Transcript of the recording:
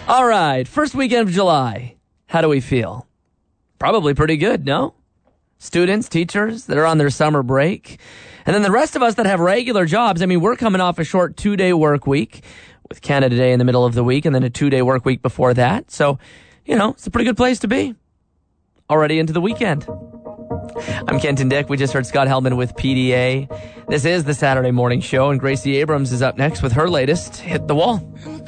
All right, first weekend of July. How do we feel? Probably pretty good, no? Students, teachers that are on their summer break. And then the rest of us that have regular jobs, I mean, we're coming off a short 2-day work week with Canada Day in the middle of the week and then a 2-day work week before that. So, it's a pretty good place to be. Already into the weekend. I'm Kenton Dick. We just heard Scott Hellman with PDA. This is the Saturday Morning Show, and Gracie Abrams is up next with her latest Hit the Wall.